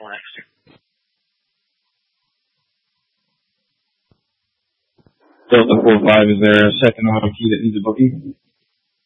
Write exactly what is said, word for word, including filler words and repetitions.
Delta four five, is there a second auto key that needs a booking?